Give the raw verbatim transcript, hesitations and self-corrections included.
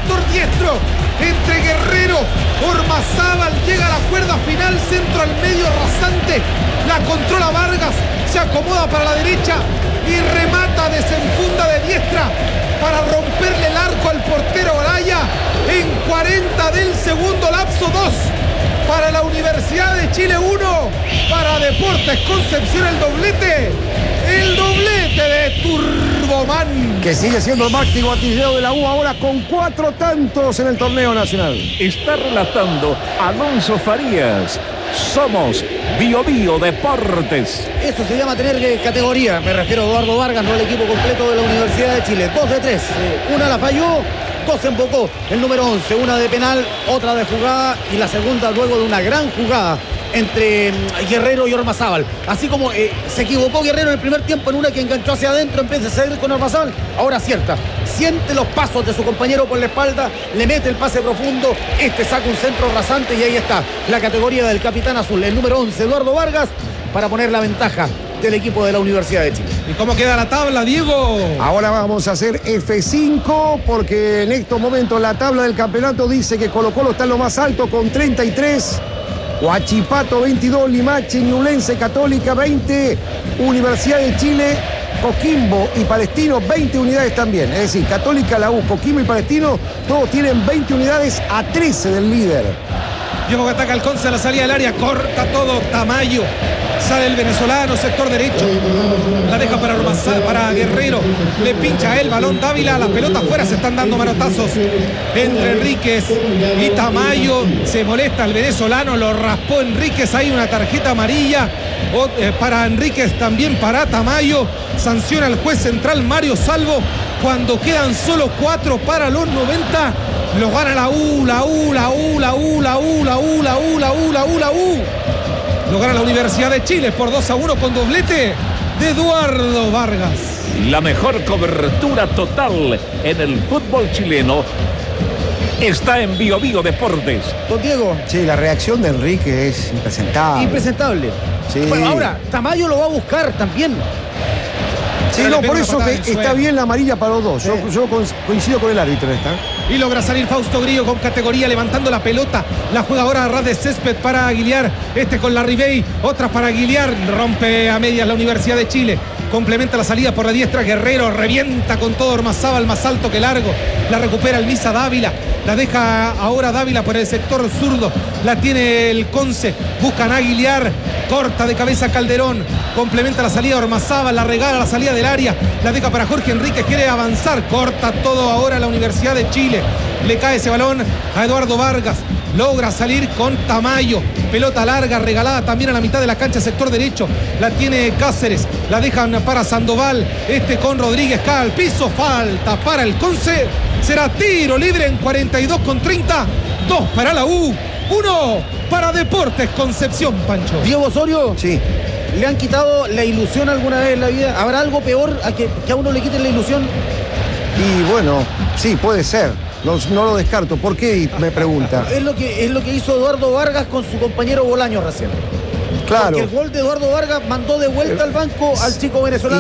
sector diestro, entre Guerrero, Ormazábal, llega a la cuerda final, centro al medio rasante, la controla Vargas, se acomoda para la derecha y remata, desenfunda de diestra para romperle el arco al portero Araya en cuarenta del segundo lapso. Dos para la Universidad de Chile, uno para Deportes Concepción. El doblete, el doblete de Turboman, que sigue siendo el máximo artillero de la U ahora con cuatro tantos en el torneo nacional. Está relatando Alonso Farías. Somos Bio Bio Deportes. Eso se llama tener categoría. Me refiero a Eduardo Vargas, no el equipo completo de la Universidad de Chile. Dos de tres. Una la falló, dos embocó. El número once, una de penal, otra de jugada y la segunda luego de una gran jugada entre Guerrero y Ormazábal. Así como eh, se equivocó Guerrero en el primer tiempo en una que enganchó hacia adentro en vez de salir con Ormazábal, ahora acierta. Siente los pasos de su compañero por la espalda, le mete el pase profundo, este saca un centro rasante y ahí está la categoría del capitán azul, el número once, Eduardo Vargas, para poner la ventaja del equipo de la Universidad de Chile. ¿Y cómo queda la tabla, Diego? Ahora vamos a hacer F cinco porque en estos momentos la tabla del campeonato dice que Colo Colo está en lo más alto con treinta y tres, Huachipato veintidós, Limache, Ñublense, Católica veinte, Universidad de Chile, Coquimbo y Palestino veinte unidades también. Es decir, Católica, la U, Coquimbo y Palestino todos tienen veinte unidades a trece del líder. Diego que ataca el Conce a la salida del área, corta todo Tamayo. Sale el venezolano, sector derecho. La deja para, para Guerrero. Le pincha el balón Dávila. La pelota afuera, se están dando manotazos entre Enríquez y Tamayo. Se molesta el venezolano, lo raspó Enríquez. Hay una tarjeta amarilla o, eh, para Enríquez, también para Tamayo. Sanciona el juez central Mario Salvo cuando quedan solo cuatro para los noventa. Los gana la U, la U, la U, la U, la U, la U, la U, la U, la U, la U. Lo gana la Universidad de Chile por dos a uno con doblete de Eduardo Vargas. La mejor cobertura total en el fútbol chileno está en Bio Bio Deportes. Don Diego. Sí, la reacción de Enrique es impresentable. Impresentable. Sí. Bueno, ahora, Tamayo lo va a buscar también. Sí, no, por eso que está bien la amarilla para los dos. Yo, yo coincido con el árbitro en esta. Y logra salir Fausto Grillo con categoría, levantando la pelota. La juega ahora a ras de césped para Aguiliar. Este con la Ribey, otra para Aguiliar. Rompe a medias la Universidad de Chile. Complementa la salida por la diestra. Guerrero revienta con todo Ormazábal, más alto que largo. La recupera el Misa Dávila. La deja ahora Dávila por el sector zurdo. La tiene el Conce. Buscan a Aguiliar. Corta de cabeza Calderón. Complementa la salida Ormazábal. La regala la salida del área. La deja para Jorge Enríquez. Quiere avanzar. Corta todo ahora la Universidad de Chile. Le cae ese balón a Eduardo Vargas. Logra salir con Tamayo. Pelota larga, regalada también a la mitad de la cancha, sector derecho. La tiene Cáceres. La dejan para Sandoval. Este con Rodríguez. Cae al piso. Falta para el Conce. Será tiro libre en cuarenta y dos con treinta. Dos para la U. Uno para Deportes Concepción, Pancho. Diego Osorio. Sí. ¿Le han quitado la ilusión alguna vez en la vida? ¿Habrá algo peor a que, que a uno le quiten la ilusión? Y bueno, sí, puede ser. No, no lo descarto. ¿Por qué? Me pregunta. Es lo que, es lo que hizo Eduardo Vargas con su compañero Bolaño recién. Claro. Porque el gol de Eduardo Vargas mandó de vuelta al banco al chico venezolano.